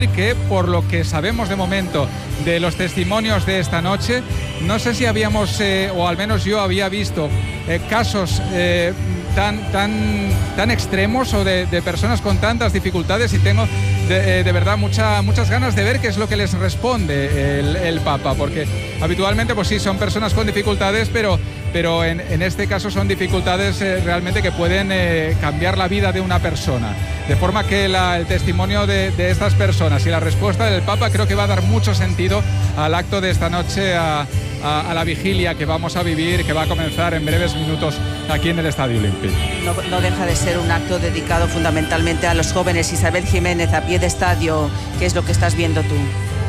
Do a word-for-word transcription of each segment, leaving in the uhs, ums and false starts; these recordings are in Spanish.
que por lo que sabemos de momento de los testimonios de esta noche, no sé si habíamos, eh, o al menos yo había visto eh, casos eh, tan, tan, tan extremos o de, de personas con tantas dificultades, y tengo de, eh, de verdad mucha, muchas ganas de ver qué es lo que les responde el, el Papa, porque habitualmente pues sí, son personas con dificultades, pero pero en, en este caso son dificultades eh, realmente que pueden eh, cambiar la vida de una persona. De forma que la, el testimonio de, de estas personas y la respuesta del Papa creo que va a dar mucho sentido al acto de esta noche, a, a, a la vigilia que vamos a vivir, que va a comenzar en breves minutos aquí en el Estadio Olímpico. No, no deja de ser un acto dedicado fundamentalmente a los jóvenes. Isabel Jiménez, a pie de estadio, ¿qué es lo que estás viendo tú?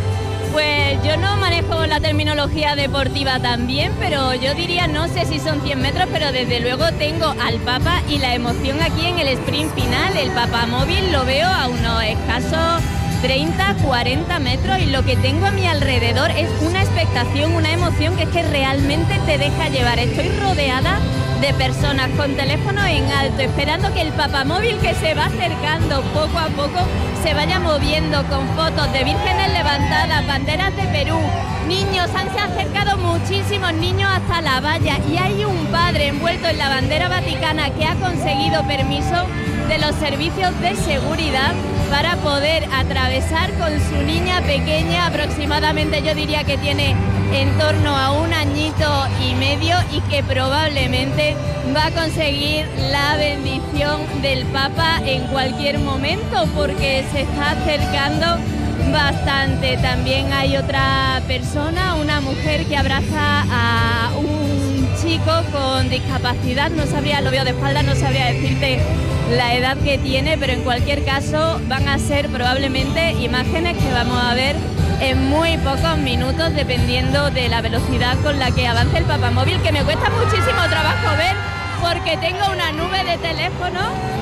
Pues yo no manejo la terminología deportiva tan bien, pero yo diría, no sé si son cien metros, pero desde luego tengo al Papa y la emoción aquí en el sprint final. El Papamóvil lo veo a unos escasos treinta, cuarenta metros, y lo que tengo a mi alrededor es una expectación, una emoción que es que realmente te deja llevar. Estoy rodeada de personas con teléfono en alto, esperando que el Papamóvil, que se va acercando poco a poco, se vaya moviendo con fotos de vírgenes levantadas, banderas de Perú, niños, han se acercado muchísimos niños hasta la valla, y hay un padre envuelto en la bandera vaticana que ha conseguido permiso de los servicios de seguridad para poder atravesar con su niña pequeña, aproximadamente yo diría que tiene en torno a un añito y medio, y que probablemente va a conseguir la bendición del Papa en cualquier momento, porque se está acercando bastante. También hay otra persona, una mujer que abraza a un chico con discapacidad, no sabría, lo veo de espalda, no sabría decirte la edad que tiene, pero en cualquier caso van a ser probablemente imágenes que vamos a ver en muy pocos minutos, dependiendo de la velocidad con la que avance el Papamóvil, que me cuesta muchísimo trabajo ver porque tengo una nube de teléfono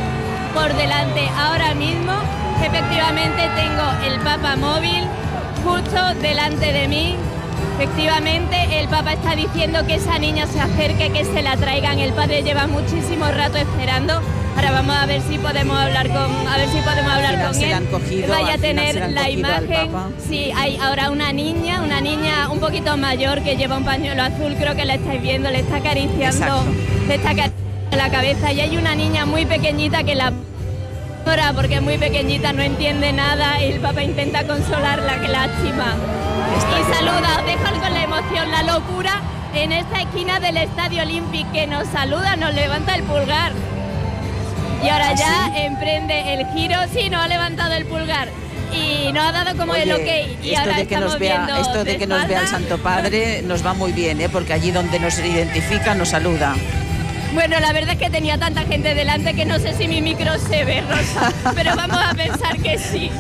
por delante ahora mismo. Efectivamente tengo el Papamóvil justo delante de mí. Efectivamente el Papa está diciendo que esa niña se acerque, que se la traigan. El padre lleva muchísimo rato esperando. Ahora vamos a ver si podemos hablar con, a ver si podemos hablar con él. Cogido, vaya a tener la imagen. Sí, hay ahora una niña, una niña un poquito mayor que lleva un pañuelo azul, creo que la estáis viendo, le está acariciando, Exacto. le está acariciando la cabeza, y hay una niña muy pequeñita que la llora porque es muy pequeñita, no entiende nada, y el Papa intenta consolarla, qué lástima. Y saluda, os dejo con la emoción, la locura en esta esquina del Estadio Olímpico, que nos saluda, nos levanta el pulgar. Y ahora ya ¿Ah, sí? emprende el giro, sí, nos ha levantado el pulgar y nos ha dado como Oye, el ok. Y esto ahora de que estamos nos vea, viendo esto de, de que nos vea el Santo Padre nos va muy bien, ¿eh? Porque allí donde nos identifica nos saluda. Bueno, la verdad es que tenía tanta gente delante que no sé si mi micro se ve, Rosa, pero vamos a pensar que sí.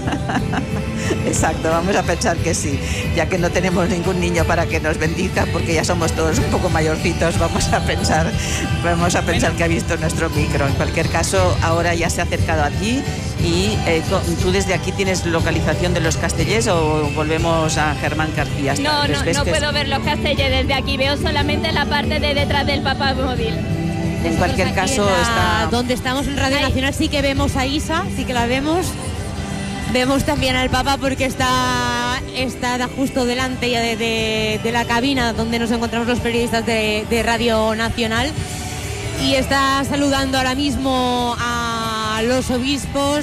Exacto, vamos a pensar que sí, ya que no tenemos ningún niño para que nos bendiga, porque ya somos todos un poco mayorcitos, vamos a pensar, vamos a pensar que ha visto nuestro micro. En cualquier caso, ahora ya se ha acercado aquí, y eh, ¿tú desde aquí tienes localización de los Castellers o volvemos a Germán García? No, no, no puedo ver los Castellers desde aquí, veo solamente la parte de detrás del Papamóvil. En cualquier caso, en la, está... donde estamos en Radio Nacional sí que vemos a Isa, sí que la vemos. Vemos también al Papa porque está, está justo delante ya de, de, de la cabina donde nos encontramos los periodistas de, de Radio Nacional, y está saludando ahora mismo a los obispos,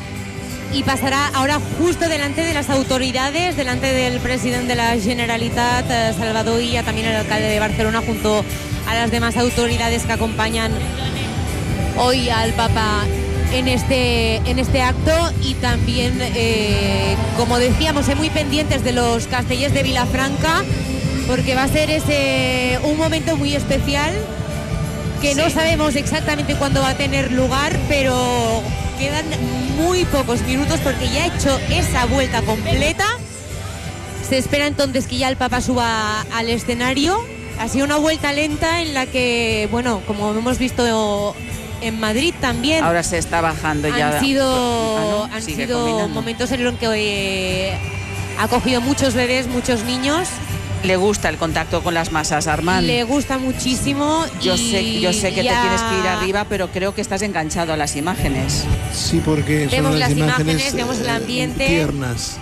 y pasará ahora justo delante de las autoridades, delante del presidente de la Generalitat, eh, Salvador Illa, también el alcalde de Barcelona, junto a las demás autoridades que acompañan hoy al Papa en este, en este acto. Y también, eh, como decíamos, eh, muy pendientes de los Castellers de Vilafranca, porque va a ser ese un momento muy especial que sí. No sabemos exactamente cuándo va a tener lugar, pero quedan muy pocos minutos porque ya ha hecho esa vuelta completa. Se espera entonces que ya el Papa suba al escenario. Ha sido una vuelta lenta en la que, bueno, como hemos visto en Madrid también, ahora se está bajando ya. Han sido, ah, no, han sigue sido combinando. momentos en los que eh, ha cogido muchos bebés, muchos niños, Le gusta el contacto con las masas, Armand. Le gusta muchísimo. Yo y sé, yo sé que ya... te tienes que ir arriba, pero creo que estás enganchado a las imágenes. Sí, porque vemos son las, las imágenes, imágenes, vemos el ambiente. tiernas.